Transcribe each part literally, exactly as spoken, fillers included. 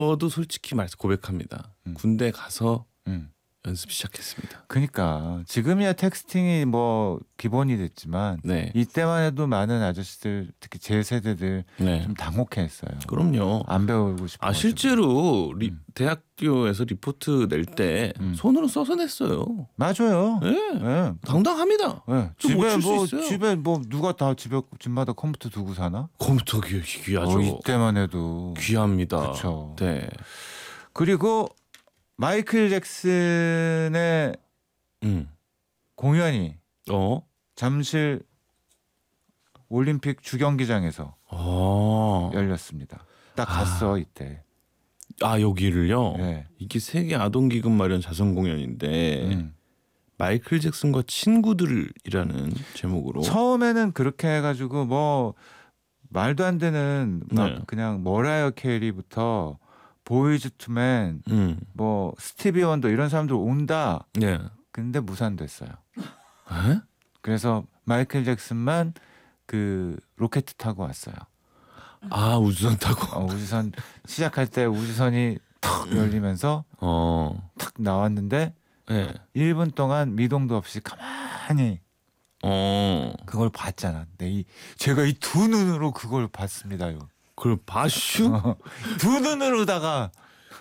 저도 솔직히 말해서 고백합니다. 음. 군대 가서 음. 연습 시작했습니다. 그러니까 지금이야 텍스팅이 뭐 기본이 됐지만 네. 이때만 해도 많은 아저씨들 특히 제 세대들 네. 좀 당혹해했어요. 그럼요. 안 배우고 싶어. 아 실제로 리, 음. 대학교에서 리포트 낼 때 음. 손으로 써서 냈어요. 맞아요. 네. 네. 당당합니다. 네. 좀 집에 못칠 수 뭐 있어요. 집에 뭐 누가 다 집에 집마다 컴퓨터 두고 사나? 컴퓨터 귀, 귀하죠. 어, 이때만 해도 귀합니다. 그렇죠. 네. 그리고 마이클 잭슨의 음. 공연이 어? 잠실 올림픽 주경기장에서 어. 열렸습니다. 딱 아. 갔어 이때. 아 여기를요? 네. 이게 세계 아동기금 마련 자선 공연인데 음. 마이클 잭슨과 친구들이라는 제목으로 처음에는 그렇게 해가지고 뭐 말도 안 되는 막 네. 그냥 머라이어 캐리부터 보이즈 투맨 음. 뭐 스티비 원더 이런 사람들 온다. 네. 근데 무산됐어요. 에? 그래서 마이클 잭슨만 그 로켓 타고 왔어요. 아 우주선 타고. 어, 우주선 시작할 때 우주선이 탁 열리면서 어. 탁 나왔는데 네. 일 분 동안 미동도 없이 가만히 어. 그걸 봤잖아. 네, 이 제가 이 두 눈으로 그걸 봤습니다요. 그걸 바슈? 두 눈으로다가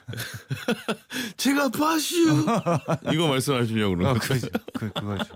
제가 바슈 이거 말씀하시려고 어, 그러는 그, 거죠. 그 그거죠.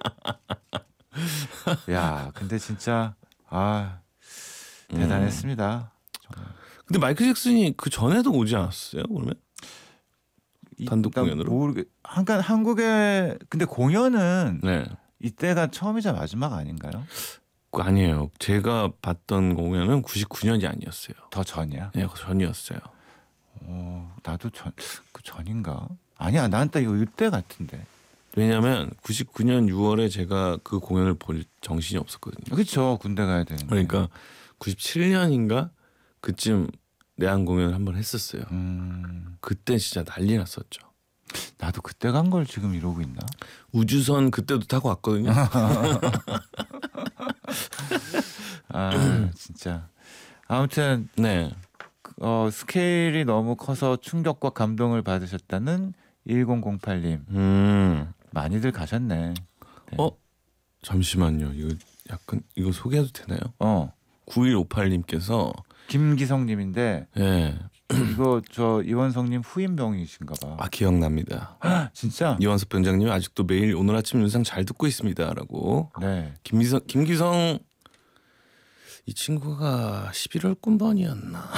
야, 근데 진짜 아 대단했습니다. 정말. 근데 마이클 잭슨이 그 전에도 오지 않았어요? 그러면 단독 나 공연으로? 모르게 한간 한국에 근데 공연은 네. 이때가 처음이자 마지막 아닌가요? 그 아니에요. 제가 봤던 공연은 구십구 년이 아니었어요. 더 전이야? 네, 그 전이었어요. 어, 나도 전 그 전인가? 아니야, 난 딱 이거 이때 같은데. 왜냐하면 구십구 년 유월에 제가 그 공연을 볼 정신이 없었거든요. 그렇죠, 군대 가야 되는데. 그러니까 구십칠 년인가 그쯤 내한 공연을 한번 했었어요. 음, 그때 진짜 난리 났었죠. 나도 그때 간 걸 지금 이러고 있나? 우주선 그때도 타고 왔거든요. 아, 진짜. 아무튼 네. 어, 스케일이 너무 커서 충격과 감동을 받으셨다는 일공공팔 님. 음. 많이들 가셨네. 네. 어? 잠시만요. 이거 약간 이거 소개해도 되나요? 어, 구일오팔 님께서 김기성 님인데 예. 이거 저 이원성 님 후임병이신가 봐. 아 기억납니다. 진짜? 이완섭 병장님 아직도 매일 오늘 아침 윤상 잘 듣고 있습니다라고. 네. 김기성 김기성 이 친구가 십일월 군번이었나?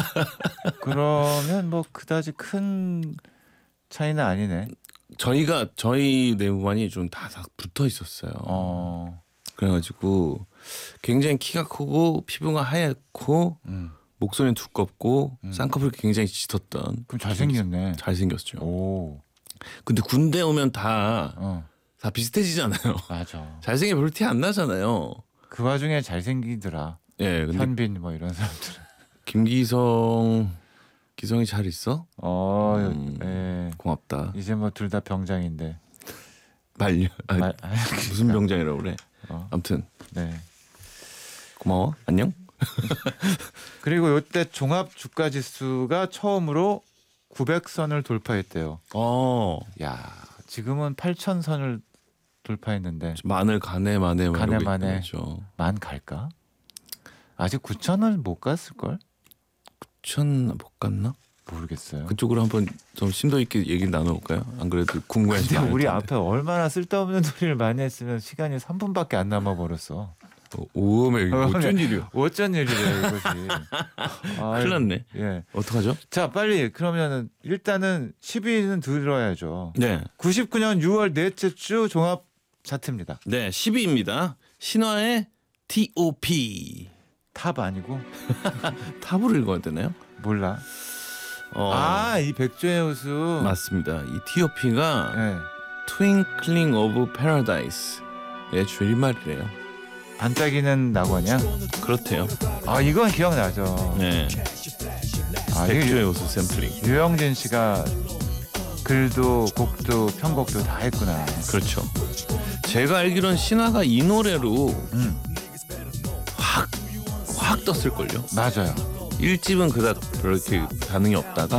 그러면 뭐 그다지 큰 차이는 아니네. 저희가 저희 내무반이 좀 다 붙어 있었어요. 어. 그래가지고 굉장히 키가 크고 피부가 하얗고 음. 목소리는 두껍고 음. 쌍꺼풀이 굉장히 짙었던. 그럼 잘생겼네. 잘생겼죠. 오. 근데 군대 오면 다 다 어. 비슷해지잖아요. 맞아. 잘생긴 별로 티 안 나잖아요. 그 와중에 잘생기더라. 예, 근데 현빈 뭐 이런 사람들은. 김기성 기성이 잘 있어? 어. 음. 예. 고맙다. 이제 뭐 둘 다 병장인데. 말려. 아, 말, 아, 무슨 병장이라고 그래? 어. 아무튼 네. 고마워. 안녕. 그리고 이때 종합 주가 지수가 처음으로 구백 선을 돌파했대요. 어. 야, 지금은 팔천 선을 돌파했는데 마늘 가네 마네 가네, 이러고 마네. 있는 거죠. 만 갈까? 아직 구천은 못 갔을 걸? 천 못 갔나? 모르겠어요. 그쪽으로 한번 좀 심도 있게 얘기를 나눠볼까요? 안 그래도 궁금해서. 근데 많을 우리 텐데. 앞에 얼마나 쓸데없는 소리를 많이 했으면 시간이 삼 분밖에 안 남아 버렸어. 어, 오메 이거 어쩐 일이야? 어쩐 일이래 이것이. 아, 큰일 났네. 예. 어떡하죠? 자, 빨리 그러면은 일단은 십 위는 들어야죠. 네. 구십구 년 유월 넷째 주 종합 차트입니다. 네, 십 위입니다. 신화의 티 오 피. 탑 아니고 탑으로 읽어야 되나요? 몰라. 어, 아, 이 백조의 호수. 맞습니다. 이 티 오 피가 예. Twinkling of Paradise의 줄임말이래요. 반짝이는 낙원이야? 그렇대요. 아, 이건 기억나죠. 네. 아, 이게 백조의 호수 샘플링. 유영진 씨가 글도 곡도 편곡도 다 했구나. 그렇죠. 제가 알기로는 신화가 이 노래로 음, 확, 확 떴을걸요. 맞아요. 일 집은 그닥 그렇게 반응이 없다가